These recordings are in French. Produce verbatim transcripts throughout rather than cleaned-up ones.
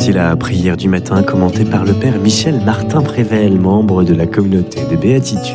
Voici la prière du matin commentée par le Père Michel Martin-Prével, membre de la communauté des Béatitudes.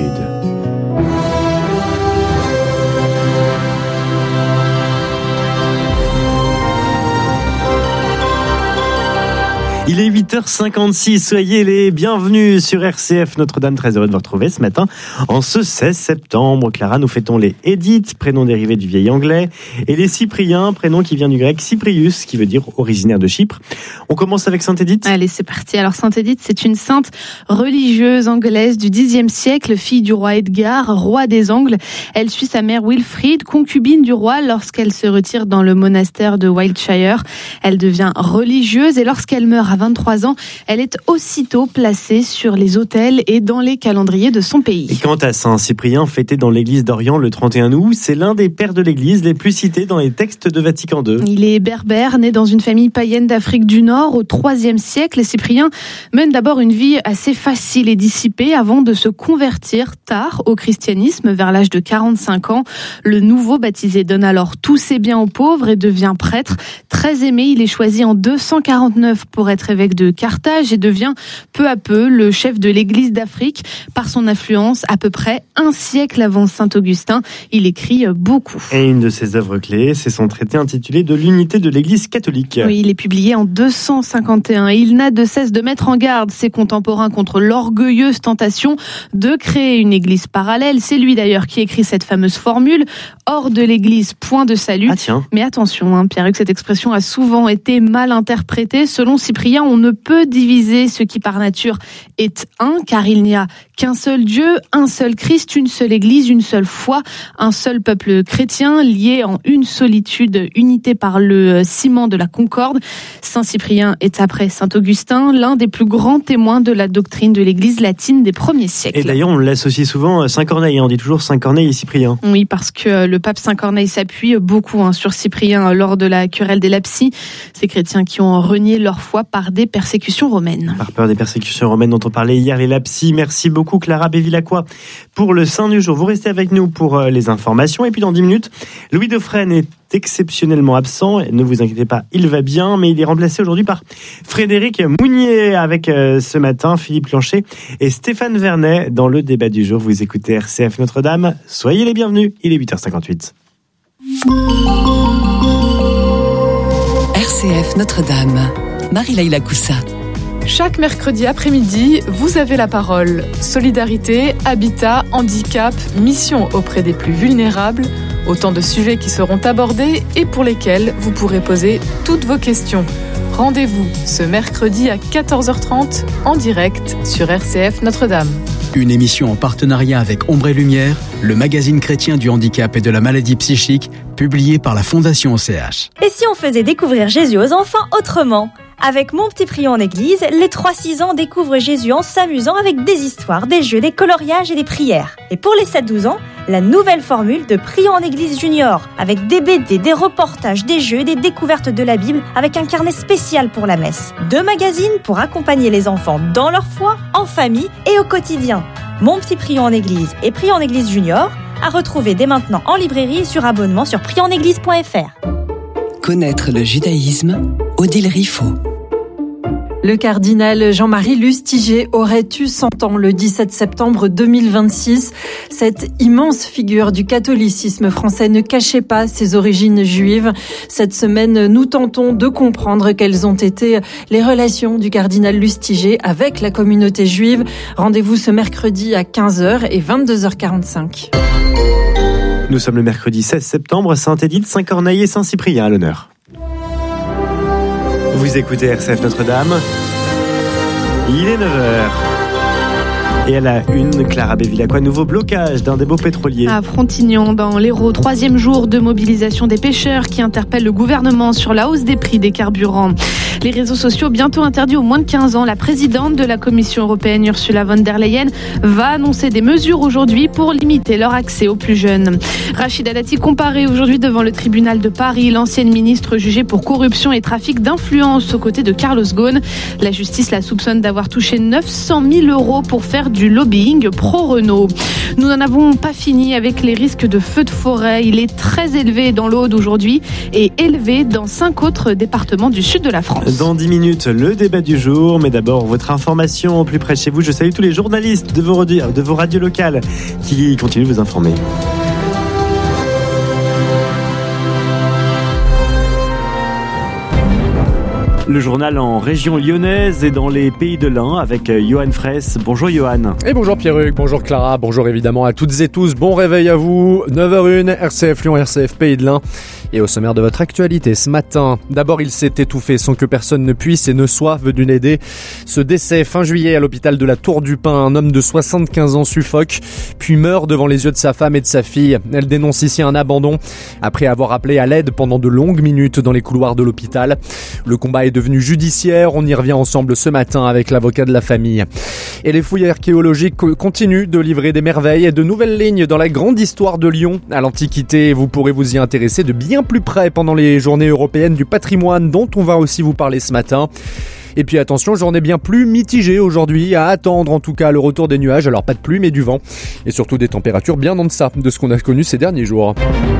Il est huit heures cinquante-six, soyez les bienvenus sur R C F Notre-Dame, très heureux de vous retrouver ce matin. En ce seize septembre, Clara, nous fêtons les Édith, prénom dérivé du vieil anglais, et les Cypriens, prénom qui vient du grec Cyprius, qui veut dire originaire de Chypre. On commence avec Sainte Édith. Allez, c'est parti. Alors Sainte Édith, c'est une sainte religieuse anglaise du dixième siècle, fille du roi Edgar, roi des Angles. Elle suit sa mère Wilfrid, concubine du roi, lorsqu'elle se retire dans le monastère de Wiltshire. Elle devient religieuse et lorsqu'elle meurt à vingt-trois ans, elle est aussitôt placée sur les autels et dans les calendriers de son pays. Et quant à Saint Cyprien, fêté dans l'église d'Orient le trente et un août, c'est l'un des pères de l'église les plus cités dans les textes de Vatican deux. Il est berbère, né dans une famille païenne d'Afrique du Nord au troisième siècle. Et Cyprien mène d'abord une vie assez facile et dissipée avant de se convertir tard au christianisme vers l'âge de quarante-cinq ans. Le nouveau baptisé donne alors tous ses biens aux pauvres et devient prêtre. Très aimé, il est choisi en deux cent quarante-neuf pour être évêque de Carthage et devient peu à peu le chef de l'église d'Afrique par son influence. À peu près un siècle avant saint Augustin, il écrit beaucoup. Et une de ses œuvres clés, c'est son traité intitulé De l'unité de l'église catholique. Oui, il est publié en deux cent cinquante et un. Il n'a de cesse de mettre en garde ses contemporains contre l'orgueilleuse tentation de créer une église parallèle. C'est lui d'ailleurs qui écrit cette fameuse formule « Hors de l'église, point de salut ». Ah tiens. Mais attention, hein, Pierre-Hugues, cette expression a souvent été mal interprétée. Selon Cyprien, on ne peut diviser ce qui par nature est un, car il n'y a qu'un seul Dieu, un seul Christ, une seule Église, une seule foi, un seul peuple chrétien, lié en une solitude, unité par le ciment de la concorde. Saint Cyprien est, après saint Augustin, l'un des plus grands témoins de la doctrine de l'Église latine des premiers siècles. Et d'ailleurs, on l'associe souvent à Saint Corneille, on dit toujours Saint Corneille et Cyprien. Oui, parce que le pape Saint Corneille s'appuie beaucoup hein, sur Cyprien lors de la querelle des Lapsi, ces chrétiens qui ont renié leur foi par des persécutions romaines. Par peur des persécutions romaines dont on parlait hier, les Lapsi. Merci beaucoup Clara Bévilacqua pour le Saint du jour. Vous restez avec nous pour les informations et puis dans dix minutes, Louis Dauphren est exceptionnellement absent. Ne vous inquiétez pas, il va bien, mais il est remplacé aujourd'hui par Frédéric Mounier avec euh, ce matin Philippe Lanchet et Stéphane Vernet dans le débat du jour. Vous écoutez R C F Notre-Dame. Soyez les bienvenus. Il est huit heures cinquante-huit. R C F Notre-Dame. Marie-Laïla Coussa. Chaque mercredi après-midi, vous avez la parole. Solidarité, habitat, handicap, mission auprès des plus vulnérables. Autant de sujets qui seront abordés et pour lesquels vous pourrez poser toutes vos questions. Rendez-vous ce mercredi à quatorze heures trente en direct sur R C F Notre-Dame. Une émission en partenariat avec Ombre et Lumière, le magazine chrétien du handicap et de la maladie psychique, publié par la Fondation O C H. Et si on faisait découvrir Jésus aux enfants autrement ? Avec Mon Petit Prion en Église, les trois six ans découvrent Jésus en s'amusant avec des histoires, des jeux, des coloriages et des prières. Et pour les sept douze ans, la nouvelle formule de Prion en Église Junior, avec des B D, des reportages, des jeux, des découvertes de la Bible, avec un carnet spécial pour la messe. Deux magazines pour accompagner les enfants dans leur foi, en famille et au quotidien. Mon Petit Prion en Église et Prion en Église Junior, à retrouver dès maintenant en librairie et sur abonnement sur prion en église point f r. Connaître le judaïsme, Odile Riffaut. Le cardinal Jean-Marie Lustiger aurait eu cent ans le dix-sept septembre deux mille vingt-six. Cette immense figure du catholicisme français ne cachait pas ses origines juives. Cette semaine, nous tentons de comprendre quelles ont été les relations du cardinal Lustiger avec la communauté juive. Rendez-vous ce mercredi à quinze heures et vingt-deux heures quarante-cinq. Nous sommes le mercredi seize septembre, Sainte-Édith, Saint-Corneille et Saint-Cyprien à l'honneur. Vous écoutez R C F Notre-Dame. Il est neuf heures. Et à la une, Clara Bévilacqua, nouveau blocage d'un dépôt pétrolier. À Frontignan, dans l'Hérault, troisième jour de mobilisation des pêcheurs qui interpellent le gouvernement sur la hausse des prix des carburants. Les réseaux sociaux bientôt interdits aux moins de quinze ans. La présidente de la Commission européenne, Ursula von der Leyen, va annoncer des mesures aujourd'hui pour limiter leur accès aux plus jeunes. Rachida Dati comparée aujourd'hui devant le tribunal de Paris. L'ancienne ministre jugée pour corruption et trafic d'influence aux côtés de Carlos Ghosn. La justice la soupçonne d'avoir touché neuf cent mille euros pour faire du lobbying pro-Renault. Nous n'en avons pas fini avec les risques de feux de forêt. Il est très élevé dans l'Aude aujourd'hui et élevé dans cinq autres départements du sud de la France. Dans dix minutes, le débat du jour. Mais d'abord, votre information au plus près de chez vous. Je salue tous les journalistes de vos radios, de vos radios locales qui continuent de vous informer. Le journal en région lyonnaise et dans les pays de l'Ain avec Johan Fraisse. Bonjour Johan. Et bonjour Pierruc, bonjour Clara, bonjour évidemment à toutes et tous. Bon réveil à vous, neuf heures une, R C F Lyon, R C F Pays de l'Ain. Et au sommaire de votre actualité ce matin, d'abord il s'est étouffé sans que personne ne puisse et ne soit venu l'aider. Ce décès fin juillet à l'hôpital de la Tour du Pin, un homme de soixante-quinze ans suffoque, puis meurt devant les yeux de sa femme et de sa fille. Elle dénonce ici un abandon après avoir appelé à l'aide pendant de longues minutes dans les couloirs de l'hôpital. Le combat est devenu judiciaire, on y revient ensemble ce matin avec l'avocat de la famille. Et les fouilles archéologiques continuent de livrer des merveilles et de nouvelles lignes dans la grande histoire de Lyon. À l'Antiquité, vous pourrez vous y intéresser de bien plus près pendant les journées européennes du patrimoine dont on va aussi vous parler ce matin. Et puis attention, journée bien plus mitigée aujourd'hui, à attendre en tout cas le retour des nuages, alors pas de pluie mais du vent et surtout des températures bien en deçà de ce qu'on a connu ces derniers jours.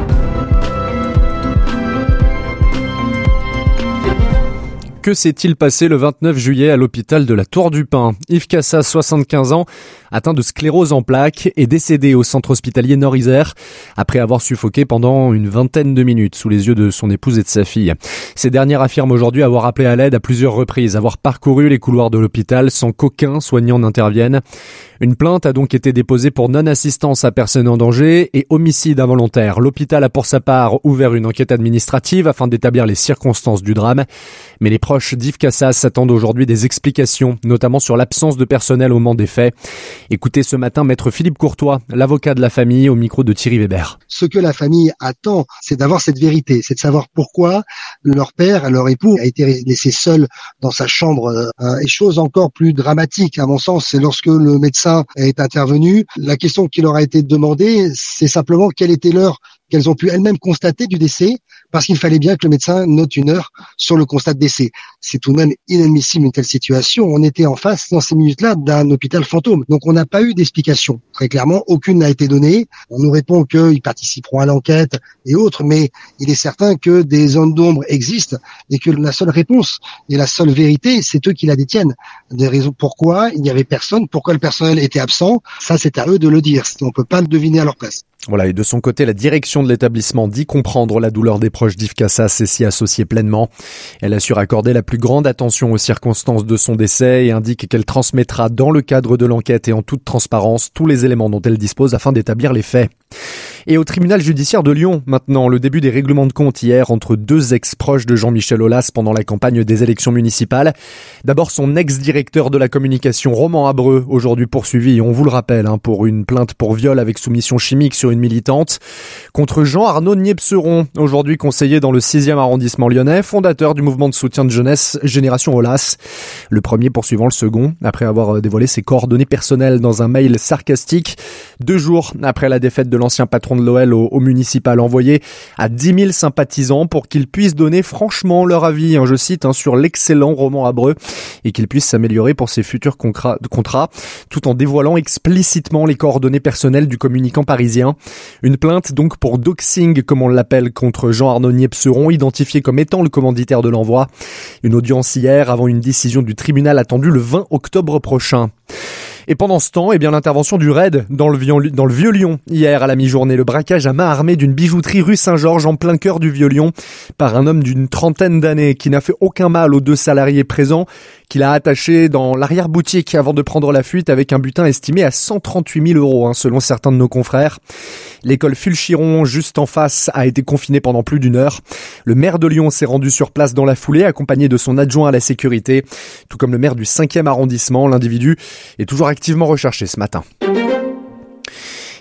Que s'est-il passé le vingt-neuf juillet à l'hôpital de la Tour du Pin ? Yves Cassas, soixante-quinze ans, atteint de sclérose en plaques, est décédé au centre hospitalier Nord-Isère après avoir suffoqué pendant une vingtaine de minutes sous les yeux de son épouse et de sa fille. Ces dernières affirment aujourd'hui avoir appelé à l'aide à plusieurs reprises, avoir parcouru les couloirs de l'hôpital sans qu'aucun soignant n'intervienne. Une plainte a donc été déposée pour non-assistance à personne en danger et homicide involontaire. L'hôpital a pour sa part ouvert une enquête administrative afin d'établir les circonstances du drame. Mais les proches d'Yves Cassas s'attendent aujourd'hui des explications, notamment sur l'absence de personnel au moment des faits. Écoutez ce matin Maître Philippe Courtois, l'avocat de la famille, au micro de Thierry Weber. Ce que la famille attend, c'est d'avoir cette vérité, c'est de savoir pourquoi leur père, leur époux, a été laissé seul dans sa chambre. Et chose encore plus dramatique, à mon sens, c'est lorsque le médecin est intervenu. La question qui leur a été demandée, c'est simplement quelle était l'heure qu'elles ont pu elles-mêmes constater du décès, parce qu'il fallait bien que le médecin note une heure sur le constat de décès. C'est tout de même inadmissible une telle situation. On était en face, dans ces minutes-là, d'un hôpital fantôme. Donc on n'a pas eu d'explication. Très clairement, aucune n'a été donnée. On nous répond qu'ils participeront à l'enquête et autres, mais il est certain que des zones d'ombre existent et que la seule réponse et la seule vérité, c'est eux qui la détiennent. Des raisons pourquoi il n'y avait personne, pourquoi le personnel était absent, ça c'est à eux de le dire. On ne peut pas le deviner à leur place. Voilà, et de son côté, la direction de l'établissement dit comprendre la douleur des proches d'Yves Cassas et s'y associer pleinement. Elle assure accorder la plus grande attention aux circonstances de son décès et indique qu'elle transmettra dans le cadre de l'enquête et en toute transparence tous les éléments dont elle dispose afin d'établir les faits. Et au tribunal judiciaire de Lyon, maintenant, le début des règlements de compte hier entre deux ex-proches de Jean-Michel Aulas pendant la campagne des élections municipales. D'abord son ex-directeur de la communication, Roman Abreu, aujourd'hui poursuivi, on vous le rappelle, hein, pour une plainte pour viol avec soumission chimique sur une militante, contre Jean-Arnaud Niepceron, aujourd'hui conseiller dans le sixième arrondissement lyonnais, fondateur du mouvement de soutien de jeunesse Génération Aulas. Le premier poursuivant le second, après avoir dévoilé ses coordonnées personnelles dans un mail sarcastique, deux jours après la défaite de l'ancien patron de l'O L au, au municipal, envoyé à dix mille sympathisants pour qu'ils puissent donner franchement leur avis, hein, je cite, hein, sur l'excellent Roman Abreu et qu'ils puissent s'améliorer pour ses futurs contrats, contrats, tout en dévoilant explicitement les coordonnées personnelles du communicant parisien. Une plainte donc pour doxing, comme on l'appelle, contre Jean-Arnaud Niepceron, identifié comme étant le commanditaire de l'envoi. Une audience hier avant une décision du tribunal attendue le vingt octobre prochain. Et pendant ce temps, eh bien, l'intervention du raid dans le, Vieux, dans le Vieux-Lyon, hier à la mi-journée, le braquage à main armée d'une bijouterie rue Saint-Georges en plein cœur du Vieux-Lyon par un homme d'une trentaine d'années qui n'a fait aucun mal aux deux salariés présents, qu'il a attaché dans l'arrière-boutique avant de prendre la fuite avec un butin estimé à cent trente-huit mille euros, hein, selon certains de nos confrères. L'école Fulchiron, juste en face, a été confinée pendant plus d'une heure. Le maire de Lyon s'est rendu sur place dans la foulée, accompagné de son adjoint à la sécurité, tout comme le maire du cinquième arrondissement. L'individu est toujours activement recherché ce matin.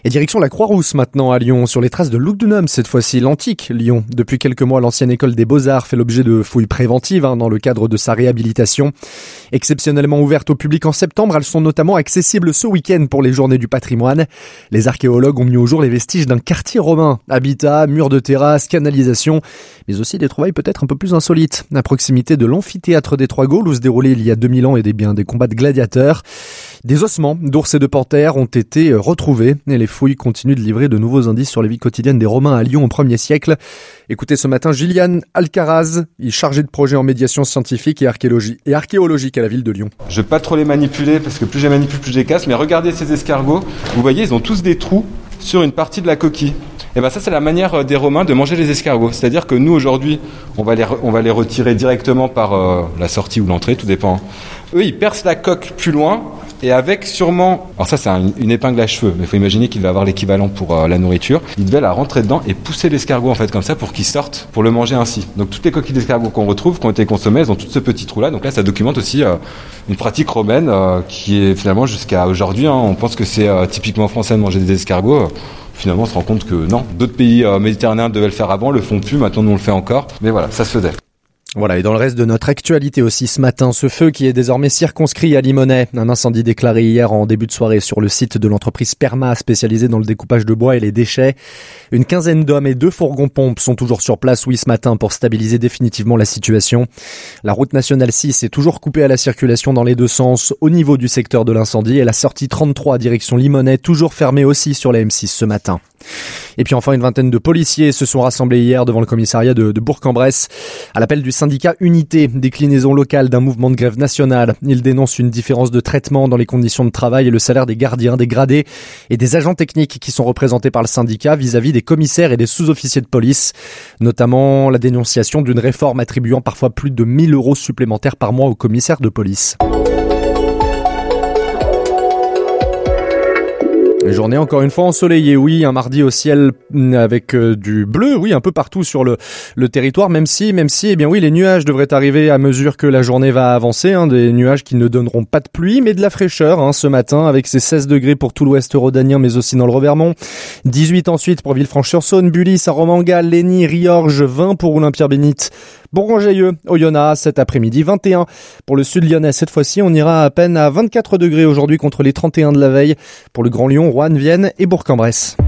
Et direction la Croix-Rousse maintenant à Lyon, sur les traces de Lugdunum cette fois-ci, l'antique Lyon. Depuis quelques mois, l'ancienne école des Beaux-Arts fait l'objet de fouilles préventives hein, dans le cadre de sa réhabilitation. Exceptionnellement ouvertes au public en septembre, elles sont notamment accessibles ce week-end pour les journées du patrimoine. Les archéologues ont mis au jour les vestiges d'un quartier romain. Habitat, murs de terrasse, canalisation, mais aussi des trouvailles peut-être un peu plus insolites. À proximité de l'amphithéâtre des Trois Gaules où se déroulaient il y a deux mille ans et des, bien, des combats de gladiateurs. Des ossements d'ours et de panthères ont été retrouvés et les fouilles continuent de livrer de nouveaux indices sur la vie quotidienne des Romains à Lyon au premier siècle. Écoutez ce matin Gillian Alcaraz, il est chargé de projet en médiation scientifique et, archéologie, et archéologique à la ville de Lyon. Je ne vais pas trop les manipuler parce que plus je les manipule, plus je les casse, mais regardez ces escargots, vous voyez, ils ont tous des trous sur une partie de la coquille. Et bien ça, c'est la manière des Romains de manger les escargots. C'est-à-dire que nous, aujourd'hui, on va les, re- on va les retirer directement par euh, la sortie ou l'entrée, tout dépend. Eux, ils percent la coque plus loin et avec sûrement... Alors ça, c'est un, une épingle à cheveux, mais il faut imaginer qu'il va avoir l'équivalent pour euh, la nourriture. Il devait la rentrer dedans et pousser l'escargot, en fait, comme ça, pour qu'il sorte, pour le manger ainsi. Donc toutes les coquilles d'escargots qu'on retrouve, qui ont été consommées, elles ont tout ce petit trou-là. Donc là, ça documente aussi euh, une pratique romaine euh, qui est finalement jusqu'à aujourd'hui. Hein, on pense que c'est euh, typiquement français de manger des escargots. Euh, Finalement, on se rend compte que non, d'autres pays euh, méditerranéens devaient le faire avant, le font plus, maintenant nous on le fait encore. Mais voilà, ça se faisait. Voilà, et dans le reste de notre actualité aussi ce matin, ce feu qui est désormais circonscrit à Limonest. Un incendie déclaré hier en début de soirée sur le site de l'entreprise Sperma spécialisée dans le découpage de bois et les déchets. Une quinzaine d'hommes et deux fourgons-pompes sont toujours sur place, oui, ce matin pour stabiliser définitivement la situation. La route nationale six est toujours coupée à la circulation dans les deux sens au niveau du secteur de l'incendie et la sortie trente-trois direction Limonest toujours fermée aussi sur la M six ce matin. Et puis enfin, une vingtaine de policiers se sont rassemblés hier devant le commissariat de, de Bourg-en-Bresse à l'appel du syndicat Unité, déclinaison locale d'un mouvement de grève nationale. Ils dénoncent une différence de traitement dans les conditions de travail et le salaire des gardiens, des gradés et des agents techniques qui sont représentés par le syndicat vis-à-vis des commissaires et des sous-officiers de police, notamment la dénonciation d'une réforme attribuant parfois plus de mille euros supplémentaires par mois aux commissaires de police. Journée encore une fois ensoleillée, oui, un mardi au ciel avec euh, du bleu, oui, un peu partout sur le, le territoire, même si, même si, eh bien oui, les nuages devraient arriver à mesure que la journée va avancer, hein, des nuages qui ne donneront pas de pluie, mais de la fraîcheur, hein, ce matin, avec ses seize degrés pour tout l'ouest rhodanien, mais aussi dans le Revermont, dix-huit ensuite pour Villefranche-sur-Saône, Bully, Saint-Romain-Galles, Lény, Riorges, vingt pour Oulin-Pierre-Bénite, Bourgoin-Jallieu, Oyonnax, cet après-midi, vingt et un pour le sud lyonnais. Cette fois-ci, on ira à peine à vingt-quatre degrés aujourd'hui contre les trente et un de la veille pour le Grand Lyon, Roanne, Vienne et Bourg-en-Bresse.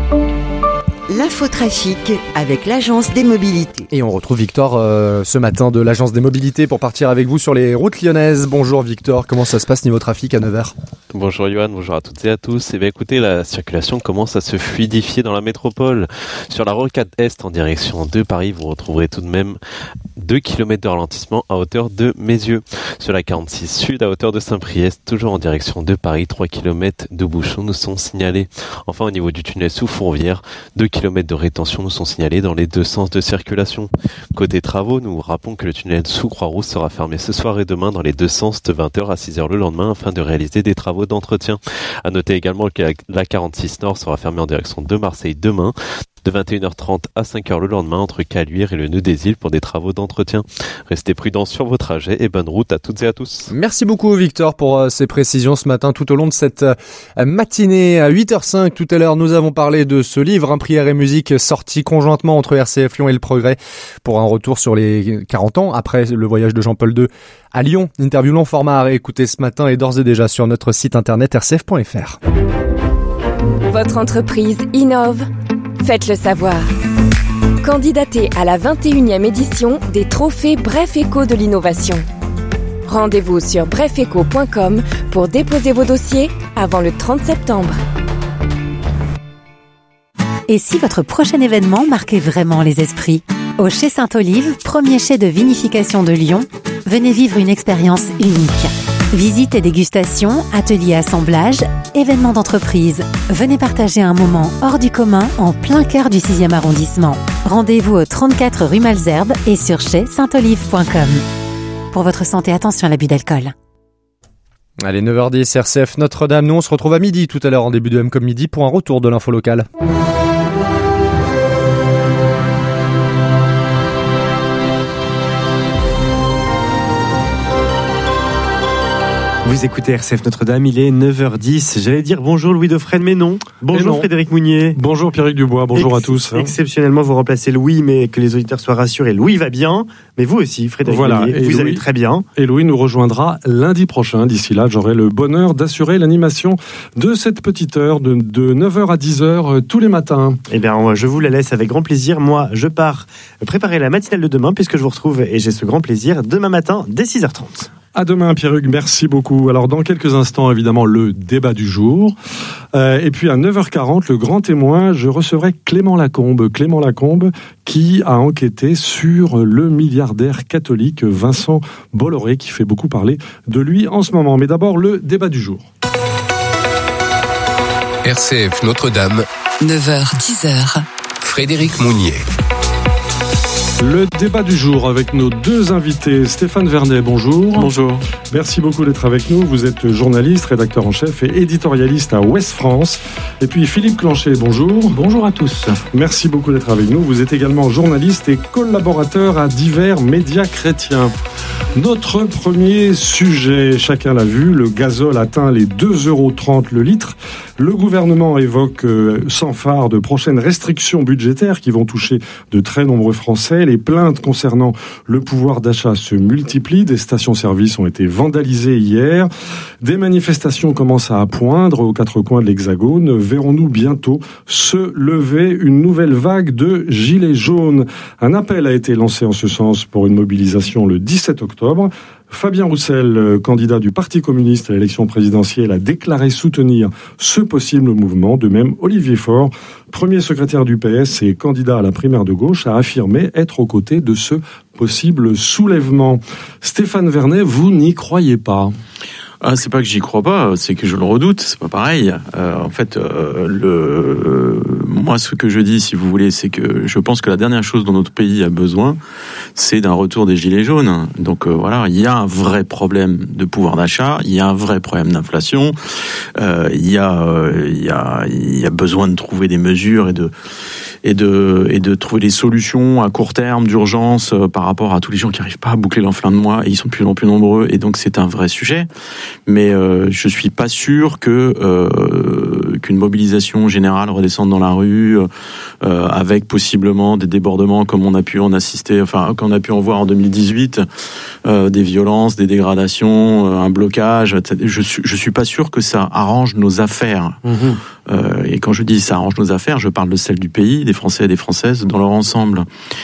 L'infotrafic avec l'Agence des Mobilités. Et on retrouve Victor euh, ce matin de l'Agence des Mobilités pour partir avec vous sur les routes lyonnaises. Bonjour Victor, comment ça se passe niveau trafic à neuf heures ? Bonjour Yoann, bonjour à toutes et à tous. Et bien écoutez, la circulation commence à se fluidifier dans la métropole. Sur la rocade Est en direction de Paris, vous retrouverez tout de même deux kilomètres de ralentissement à hauteur de Mézieux. Sur la quarante-six Sud à hauteur de Saint-Priest, toujours en direction de Paris, trois kilomètres de bouchons nous sont signalés. Enfin au niveau du tunnel sous Fourvière, deux kilomètres de rétention nous sont signalés dans les deux sens de circulation. Côté travaux, nous rappelons que le tunnel sous Croix-Rousse sera fermé ce soir et demain dans les deux sens de vingt heures à six heures le lendemain afin de réaliser des travaux d'entretien. À noter également que la quarante-six Nord sera fermée en direction de Marseille demain de vingt et une heures trente à cinq heures le lendemain entre Caluire et le nœud des îles pour des travaux d'entretien. Restez prudents sur vos trajets et bonne route à toutes et à tous. Merci beaucoup Victor pour euh, ces précisions ce matin tout au long de cette euh, matinée à huit heures cinq. Tout à l'heure, nous avons parlé de ce livre, hein, Prière et musique, sorti conjointement entre R C F Lyon et Le Progrès pour un retour sur les quarante ans après le voyage de Jean-Paul deux à Lyon. Interview long format à réécouter ce matin et d'ores et déjà sur notre site internet r c f point f r. Votre entreprise innove. Faites-le savoir. Candidatez à la vingt et unième édition des trophées Bref Éco de l'innovation. Rendez-vous sur bref éco point com pour déposer vos dossiers avant le trente septembre. Et si votre prochain événement marquait vraiment les esprits ? Au Chai Sainte-Olive, premier chai de vinification de Lyon, venez vivre une expérience unique. Visites et dégustations, ateliers assemblage, événements d'entreprise. Venez partager un moment hors du commun en plein cœur du sixième arrondissement. Rendez-vous au trente-quatre rue Malesherbes et sur chai sainte olive point com. Pour votre santé, attention à l'abus d'alcool. Allez, neuf heures dix, R C F Notre-Dame. Nous, on se retrouve à midi tout à l'heure en début de M comme midi pour un retour de l'info locale. Vous écoutez R C F Notre-Dame, il est neuf heures dix. J'allais dire bonjour Louis Dauphren, mais non. Bonjour non. Frédéric Mounier. Bonjour Pierrick Dubois, bonjour Ex- à tous. Exceptionnellement, vous remplacez Louis, mais que les auditeurs soient rassurés. Louis va bien, mais vous aussi, Frédéric voilà, Mounier, vous Louis, allez très bien. Et Louis nous rejoindra lundi prochain. D'ici là, j'aurai le bonheur d'assurer l'animation de cette petite heure de, de neuf heures à dix heures tous les matins. Eh bien, je vous la laisse avec grand plaisir. Moi, je pars préparer la matinale de demain, puisque je vous retrouve, et j'ai ce grand plaisir, demain matin, dès six heures trente. À demain, Pierruc, merci beaucoup. Alors, dans quelques instants, évidemment, le débat du jour. Euh, et puis, à neuf heures quarante, le grand témoin, je recevrai Clément Lacombe. Clément Lacombe, qui a enquêté sur le milliardaire catholique Vincent Bolloré, qui fait beaucoup parler de lui en ce moment. Mais d'abord, le débat du jour. R C F Notre-Dame. neuf heures dix heures. Frédéric Mounier. Le débat du jour avec nos deux invités. Stéphane Vernet, bonjour. Bonjour. Merci beaucoup d'être avec nous. Vous êtes journaliste, rédacteur en chef et éditorialiste à Ouest France. Et puis Philippe Clanchet, bonjour. Bonjour à tous. Merci beaucoup d'être avec nous. Vous êtes également journaliste et collaborateur à divers médias chrétiens. Notre premier sujet, chacun l'a vu, le gazole atteint les deux euros trente le litre. Le gouvernement évoque euh, sans phare de prochaines restrictions budgétaires qui vont toucher de très nombreux Français. Les plaintes concernant le pouvoir d'achat se multiplient. Des stations-service ont été vandalisées hier. Des manifestations commencent à poindre aux quatre coins de l'Hexagone. Verrons-nous bientôt se lever une nouvelle vague de gilets jaunes? Un appel a été lancé en ce sens pour une mobilisation le dix-sept octobre. Fabien Roussel, candidat du Parti communiste à l'élection présidentielle, a déclaré soutenir ce possible mouvement. De même, Olivier Faure, premier secrétaire du P S et candidat à la primaire de gauche, a affirmé être aux côtés de ce possible soulèvement. Stéphane Vernet, vous n'y croyez pas? Ah, c'est pas que j'y crois pas, c'est que je le redoute, c'est pas pareil. Euh, en fait, euh, le, euh, moi, ce que je dis, si vous voulez, c'est que je pense que la dernière chose dont notre pays a besoin, c'est d'un retour des gilets jaunes. Donc euh, voilà, il y a un vrai problème de pouvoir d'achat, il y a un vrai problème d'inflation, euh, il y a, euh, il y a, il y a besoin de trouver des mesures et de et de et de trouver des solutions à court terme d'urgence euh, par rapport à tous les gens qui n'arrivent pas à boucler leur fin de mois, et ils sont de plus en plus nombreux, et donc c'est un vrai sujet. Mais euh, je suis pas sûr que euh, qu'une mobilisation générale redescende dans la rue euh, avec possiblement des débordements comme on a pu en assister, enfin qu'on a pu en voir en deux mille dix-huit, euh, des violences, des dégradations, euh, un blocage. Je suis je suis pas sûr que ça arrange nos affaires. Mmh. Euh, et quand je dis ça arrange nos affaires, je parle de celles du pays, des Français et des Françaises dans leur ensemble.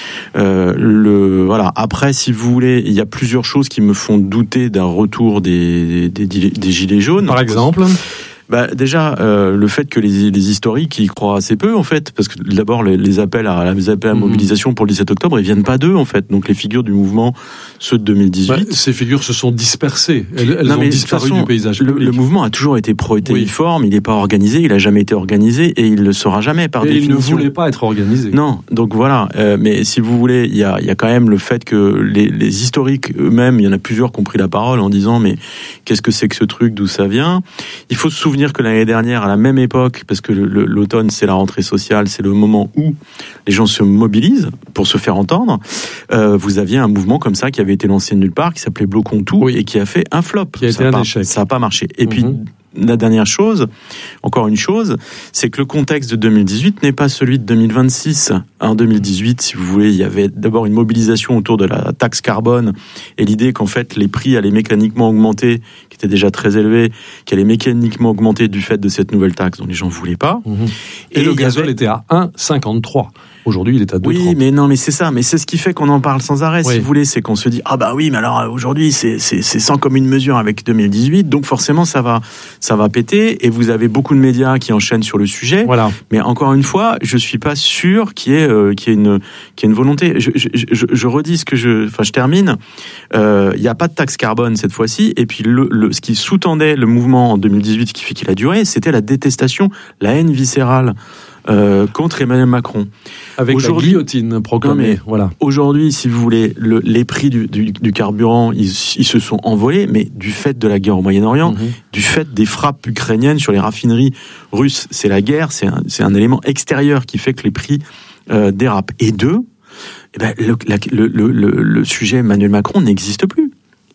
Euh, le voilà. Après, si vous voulez, il y a plusieurs choses qui me font douter d'un retour des des, des, des gilets jaunes. Par exemple. Bah déjà euh, le fait que les, les historiques y croient assez peu en fait, parce que d'abord les, les appels à les appels à mobilisation pour le dix-sept octobre, ils viennent pas d'eux en fait. Donc les figures du mouvement, ceux de deux mille dix-huit, bah, ces figures se sont dispersées, elles, elles non, ont disparu façon, du paysage le, public. Le mouvement a toujours été pro-étéiforme, oui. Il n'est pas organisé, il a jamais été organisé et il ne sera jamais par et définition. Il ne voulait pas être organisé. Non, donc voilà. Euh, mais si vous voulez, il y a, il y a quand même le fait que les, les historiques eux-mêmes, il y en a plusieurs qui ont pris la parole en disant mais qu'est-ce que c'est que ce truc, d'où ça vient? Il faut se souvenir que l'année dernière, à la même époque, parce que le, le, l'automne c'est la rentrée sociale, c'est le moment où les gens se mobilisent pour se faire entendre, euh, vous aviez un mouvement comme ça qui avait été lancé de nulle part, qui s'appelait Bloquons tout, oui. Et qui a fait un flop. Qui a été un échec. Ça n'a pas marché. Et mm-hmm. puis la dernière chose, encore une chose, c'est que le contexte de deux mille dix-huit n'est pas celui de deux mille vingt-six. En deux mille dix-huit, si vous voulez, il y avait d'abord une mobilisation autour de la taxe carbone et l'idée qu'en fait les prix allaient mécaniquement augmenter, qui étaient déjà très élevés, qui allaient mécaniquement augmenter du fait de cette nouvelle taxe dont les gens ne voulaient pas. Mmh. Et, et le gazole avait... était à un virgule cinquante-trois. Aujourd'hui, il est à deux virgule trente. Oui, mais non, mais c'est ça. Mais c'est ce qui fait qu'on en parle sans arrêt, oui. Si vous voulez. C'est qu'on se dit, ah bah oui, mais alors aujourd'hui, c'est, c'est, c'est sans commune mesure avec deux mille dix-huit. Donc forcément, ça va, ça va péter. Et vous avez beaucoup de médias qui enchaînent sur le sujet. Voilà. Mais encore une fois, je suis pas sûr qu'il y ait, euh, qu'il y ait une, qu'il y ait une volonté. Je, je, je, je redis ce que je, enfin, je termine. Euh, il n'y a pas de taxe carbone cette fois-ci. Et puis, le, le, ce qui sous-tendait le mouvement en deux mille dix-huit, ce qui fait qu'il a duré, c'était la détestation, la haine viscérale. Euh, contre Emmanuel Macron. Avec aujourd'hui, la guillotine proclamée. Voilà. Aujourd'hui, si vous voulez, le, les prix du, du, du carburant, ils, ils se sont envolés, mais du fait de la guerre au Moyen-Orient, mm-hmm. du fait des frappes ukrainiennes sur les raffineries russes, c'est la guerre, c'est un, c'est un élément extérieur qui fait que les prix euh, dérapent. Et deux, eh ben, le, la, le, le, le, le sujet Emmanuel Macron n'existe plus.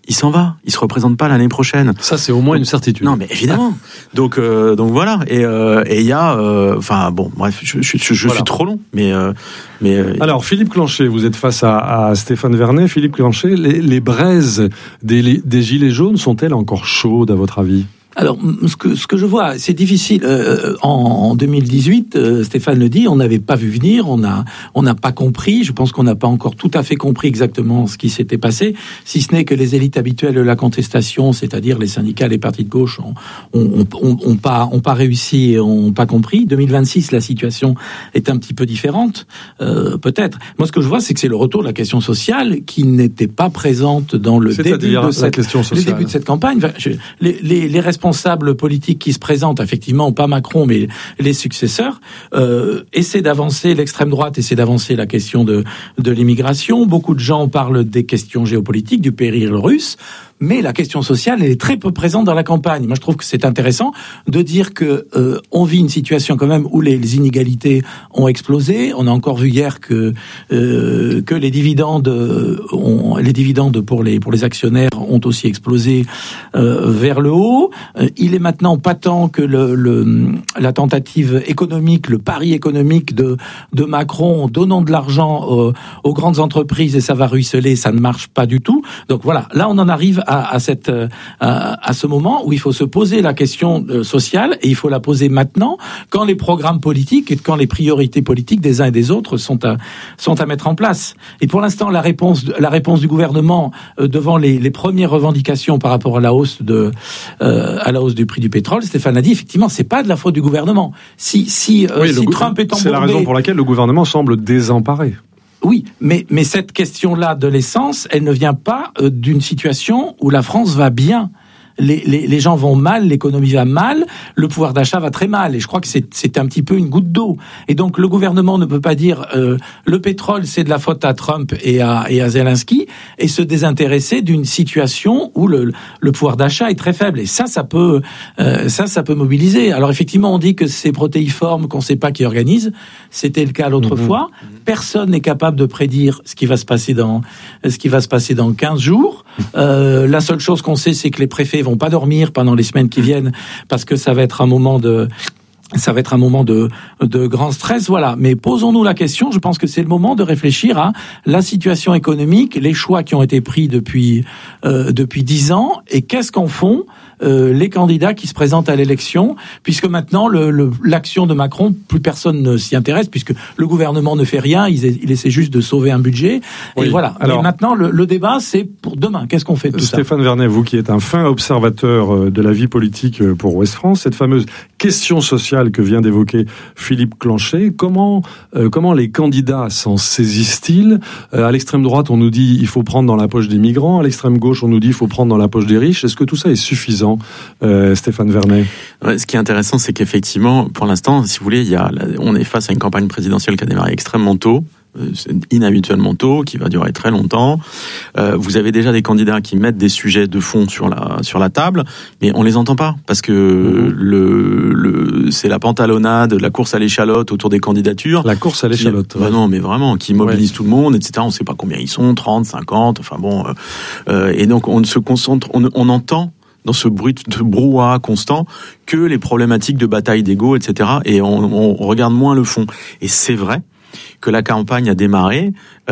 il s'en va, il se représente pas l'année prochaine. Ça, c'est au moins donc, une certitude. Non, mais évidemment. donc, euh, donc voilà. Et il euh, y a, enfin euh, bon, bref, je, je, je, je voilà. suis trop long, mais. Euh, mais euh, Alors, Philippe Clanchet, vous êtes face à, à Stéphane Vernet. Philippe Clanchet, les, les braises des, des gilets jaunes sont-elles encore chaudes à votre avis ? Alors, ce que, ce que je vois, c'est difficile. Euh, en, en deux mille dix-huit, euh, Stéphane le dit, on n'avait pas vu venir, on a, on n'a pas compris. Je pense qu'on n'a pas encore tout à fait compris exactement ce qui s'était passé, si ce n'est que les élites habituelles de la contestation, c'est-à-dire les syndicats, les partis de gauche, ont, ont, ont, ont pas, ont pas réussi et ont pas compris. deux mille vingt-six, la situation est un petit peu différente, euh, peut-être. Moi, ce que je vois, c'est que c'est le retour de la question sociale qui n'était pas présente dans le début de cette, question sociale. Le début de cette campagne. Enfin, je, les, les, les responsables responsables politiques qui se présentent, effectivement, pas Macron, mais les successeurs, euh, essaient d'avancer, l'extrême droite essaie d'avancer la question de, de l'immigration. Beaucoup de gens parlent des questions géopolitiques, du péril russe. Mais la question sociale, elle est très peu présente dans la campagne. Moi, je trouve que c'est intéressant de dire que euh, on vit une situation quand même où les, les inégalités ont explosé. On a encore vu hier que euh, que les dividendes, ont, les dividendes pour les pour les actionnaires ont aussi explosé euh, vers le haut. Euh, il est maintenant patent que le, le la tentative économique, le pari économique de de Macron, donnant de l'argent aux, aux grandes entreprises et ça va ruisseler, ça ne marche pas du tout. Donc voilà, là on en arrive À, à, cette, à, à ce moment où il faut se poser la question sociale et il faut la poser maintenant quand les programmes politiques et quand les priorités politiques des uns et des autres sont à, sont à mettre en place. Et pour l'instant, la réponse, la réponse du gouvernement euh, devant les, les premières revendications par rapport à la hausse de, euh, à la hausse du prix du pétrole, Stéphane a dit effectivement, c'est pas de la faute du gouvernement. Si, si, euh, oui, si Trump est embourbé, c'est la raison pour laquelle le gouvernement semble désemparé. Oui, mais, mais cette question-là de l'essence, elle ne vient pas euh, d'une situation où la France va bien. Les, les, les gens vont mal, l'économie va mal, le pouvoir d'achat va très mal. Et je crois que c'est, c'est un petit peu une goutte d'eau. Et donc le gouvernement ne peut pas dire euh, le pétrole c'est de la faute à Trump et à, et à Zelensky et se désintéresser d'une situation où le, le pouvoir d'achat est très faible. Et ça, ça peut, euh, ça, ça peut mobiliser. Alors effectivement, on dit que c'est protéiforme, qu'on ne sait pas qui organise. C'était le cas l'autre mmh. fois. Personne n'est capable de prédire ce qui va se passer dans, ce qui va se passer dans quinze jours. Euh, la seule chose qu'on sait, c'est que les préfets vont pas dormir pendant les semaines qui viennent parce que ça va être un moment de ça va être un moment de de grand stress, voilà. Mais posons-nous la question, je pense que c'est le moment de réfléchir à la situation économique, les choix qui ont été pris depuis euh, depuis dix ans et qu'est-ce qu'en font euh, les candidats qui se présentent à l'élection, puisque maintenant le, le l'action de Macron, plus personne ne s'y intéresse puisque le gouvernement ne fait rien, il, il essaie juste de sauver un budget oui. et voilà. Alors, et maintenant le, le débat c'est pour demain, qu'est-ce qu'on fait de tout Stéphane ça Stéphane Vernet, vous qui êtes un fin observateur de la vie politique pour Ouest France, cette fameuse question sociale que vient d'évoquer Philippe Clanchet, comment euh, comment les candidats s'en saisissent-ils? euh, À l'extrême droite, on nous dit il faut prendre dans la poche des migrants, à l'extrême gauche, on nous dit il faut prendre dans la poche des riches. Est-ce que tout ça est suffisant, euh, Stéphane Vernet? Ouais, ce qui est intéressant, c'est qu'effectivement, pour l'instant, si vous voulez, il y a, on est face à une campagne présidentielle qui a démarré extrêmement tôt. Inhabituellement tôt, qui va durer très longtemps. Euh, vous avez déjà des candidats qui mettent des sujets de fond sur la sur la table, mais on les entend pas parce que mmh. le le c'est la pantalonnade, la course à l'échalote autour des candidatures. La course à l'échalote. Qui, bah non, mais vraiment, qui mobilise ouais. tout le monde, et cetera. On sait pas combien ils sont, trente, cinquante. Enfin bon, euh, euh, et donc on se concentre, on, on entend dans ce bruit de brouhaha constant que les problématiques de bataille d'ego, et cetera. Et on, on regarde moins le fond. Et c'est vrai que la campagne a démarré,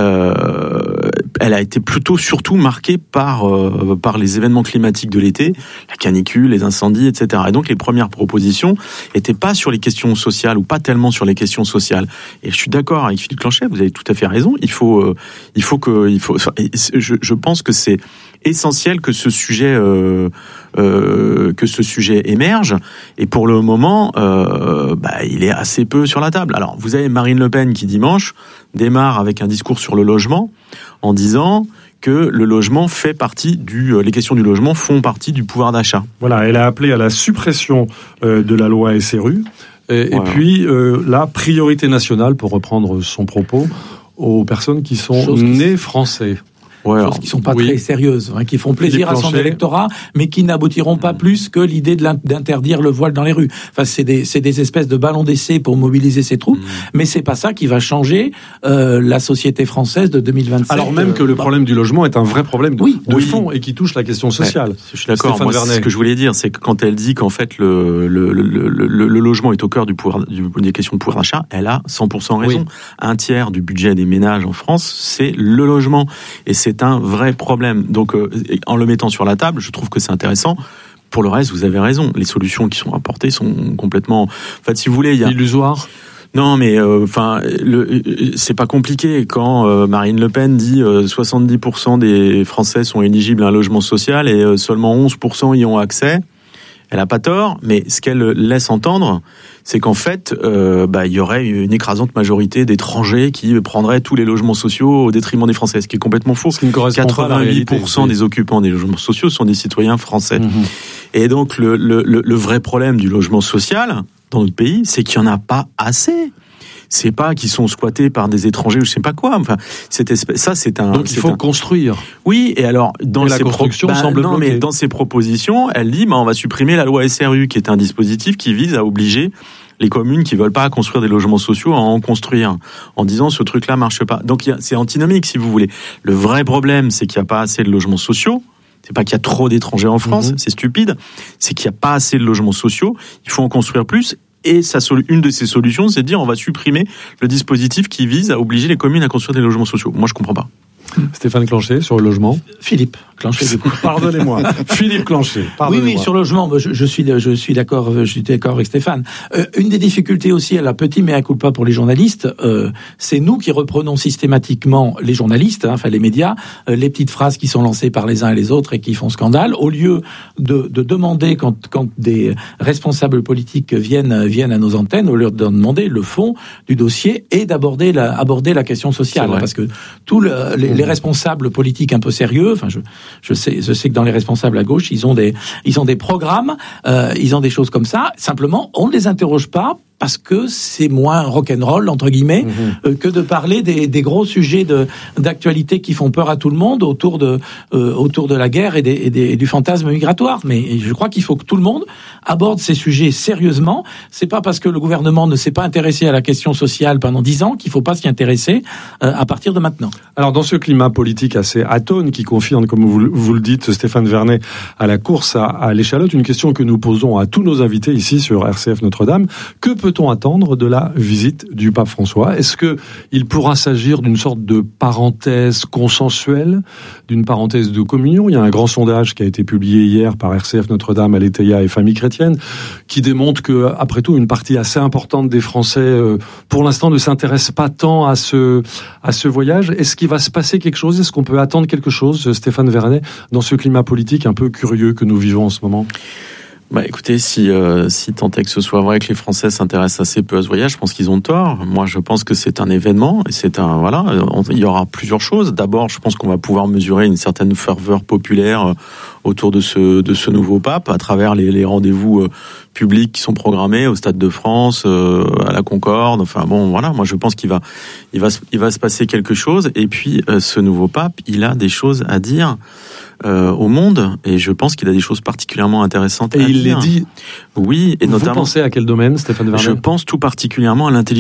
euh, elle a été plutôt surtout marquée par euh, par les événements climatiques de l'été, la canicule, les incendies, et cetera. Et donc les premières propositions étaient pas sur les questions sociales ou pas tellement sur les questions sociales. Et je suis d'accord avec Philippe Clanchet, vous avez tout à fait raison. Il faut euh, il faut que il faut. Je, je pense que c'est essentiel que ce sujet euh, euh, que ce sujet émerge. Et pour le moment, euh, bah, il est assez peu sur la table. Alors, vous avez Marine Le Pen qui dimanche démarre avec un discours sur le logement en disant que le logement fait partie du, les questions du logement font partie du pouvoir d'achat. Voilà, elle a appelé à la suppression euh, de la loi S R U. Et, voilà. et puis euh, la priorité nationale, pour reprendre son propos, aux personnes qui sont Chose nées qui... français. Ouais, choses qui sont pas oui. très sérieuses, hein, qui font plaisir à son électorat, mais qui n'aboutiront pas plus que l'idée de d'interdire le voile dans les rues. Enfin, c'est des, c'est des espèces de ballons d'essai pour mobiliser ses troupes, mmh. mais c'est pas ça qui va changer euh, la société française de deux mille vingt-sept. Alors même que le problème du logement est un vrai problème de, oui. de oui. fond et qui touche la question sociale. Ouais, je suis d'accord. Stéphane Moi, Vernet. ce que je voulais dire, c'est que quand elle dit qu'en fait le, le, le, le, le, le logement est au cœur du pouvoir, du, des questions de pouvoir d'achat, elle a cent pour cent raison. Oui. Un tiers du budget des ménages en France, c'est le logement. Et c'est un vrai problème. Donc, euh, en le mettant sur la table, je trouve que c'est intéressant. Pour le reste, vous avez raison. Les solutions qui sont apportées sont complètement... En fait, si vous voulez, il y a... Illusoire. Non, mais enfin, euh, c'est pas compliqué quand euh, Marine Le Pen dit euh, soixante-dix pour cent des Français sont éligibles à un logement social et euh, seulement onze pour cent y ont accès. Elle a pas tort, mais ce qu'elle laisse entendre, c'est qu'en fait, euh, bah, il y aurait une écrasante majorité d'étrangers qui prendraient tous les logements sociaux au détriment des Français, ce qui est complètement faux. Ce qui ne correspond pas à la réalité. quatre-vingt-huit pour cent des occupants des logements sociaux sont des citoyens français. Mmh. Et donc, le, le, le vrai problème du logement social dans notre pays, c'est qu'il n'y en a pas assez. C'est pas qu'ils sont squattés par des étrangers ou je sais pas quoi. Enfin, cette espèce, ça c'est un. Donc il faut un... construire. Oui, et alors dans et ces la construction pro... bah, semble non, bloquée. mais dans ces propositions, elle dit, bah, on va supprimer la loi S R U, qui est un dispositif qui vise à obliger les communes qui veulent pas construire des logements sociaux à en construire, en disant ce truc-là marche pas. Donc c'est antinomique si vous voulez. Le vrai problème, c'est qu'il y a pas assez de logements sociaux. C'est pas qu'il y a trop d'étrangers en France, mmh. c'est stupide. C'est qu'il y a pas assez de logements sociaux. Il faut en construire plus. Et ça, une de ces solutions, c'est de dire on va supprimer le dispositif qui vise à obliger les communes à construire des logements sociaux. Moi, je comprends pas. Stéphane Clanchet, sur le logement. Philippe Clanchet. Pardonnez-moi. Philippe Clanchet. Oui, oui, sur le logement, je, je suis, je suis d'accord, je suis d'accord avec Stéphane. Euh, une des difficultés aussi, à la petit mea culpa pour les journalistes, euh, c'est nous qui reprenons systématiquement les journalistes, hein, enfin les médias, euh, les petites phrases qui sont lancées par les uns et les autres et qui font scandale, au lieu de, de demander quand, quand des responsables politiques viennent, viennent à nos antennes, au lieu de demander le fond du dossier et d'aborder la, aborder la question sociale, parce que tous le, les, les responsables politiques un peu sérieux, enfin je, je sais, je sais que dans les responsables à gauche, ils ont des, ils ont des programmes, euh, ils ont des choses comme ça. Simplement, on ne les interroge pas parce que c'est moins rock'n'roll entre guillemets mmh. euh, que de parler des, des gros sujets de d'actualité qui font peur à tout le monde autour de euh, autour de la guerre et, des, et, des, et du fantasme migratoire. Mais je crois qu'il faut que tout le monde aborde ces sujets sérieusement. C'est pas parce que le gouvernement ne s'est pas intéressé à la question sociale pendant dix ans qu'il faut pas s'y intéresser euh, à partir de maintenant. Alors dans ce climat politique assez atone qui confine, comme vous, vous le dites, Stéphane Vernet, à la course à, à l'échalote, une question que nous posons à tous nos invités ici sur R C F Notre-Dame: que peut-on attendre de la visite du pape François? Est-ce que il pourra s'agir d'une sorte de parenthèse consensuelle, d'une parenthèse de communion? Il y a un grand sondage qui a été publié hier par R C F Notre-Dame, Aletheia et Famille Chrétienne qui démontre que, après tout, une partie assez importante des Français, euh, pour l'instant, ne s'intéresse pas tant à ce à ce voyage. Est-ce qu'il va se passer quelque chose? Est-ce qu'on peut attendre quelque chose, Stéphane Vernet, dans ce climat politique un peu curieux que nous vivons en ce moment? Bah écoutez, si euh, si tant est que ce soit vrai que les Français s'intéressent assez peu à ce voyage, je pense qu'ils ont tort. Moi, je pense que c'est un événement et c'est un voilà. On, il y aura plusieurs choses. D'abord, je pense qu'on va pouvoir mesurer une certaine ferveur populaire autour de ce de ce nouveau pape à travers les, les rendez-vous euh, publics qui sont programmés au Stade de France, euh, à la Concorde. Enfin bon, voilà. Moi, je pense qu'il va il va il va se passer quelque chose. Et puis, euh, ce nouveau pape, il a des choses à dire Euh, au monde, et je pense qu'il a des choses particulièrement intéressantes et à dire. Et il les dit. Oui, et Vous notamment. Vous pensez à quel domaine, Stéphane Vernet? Je pense tout particulièrement à l'intelligence